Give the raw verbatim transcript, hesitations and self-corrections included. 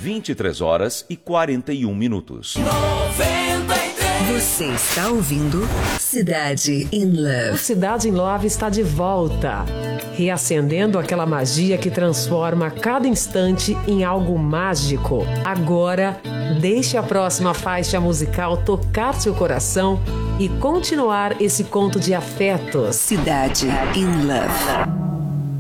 vinte e três horas e quarenta e um minutos. Você está ouvindo Cidade in Love. O Cidade in Love está de volta, reacendendo aquela magia que transforma cada instante em algo mágico. Agora, deixe a próxima faixa musical tocar seu coração e continuar esse conto de afetos. Cidade in Love.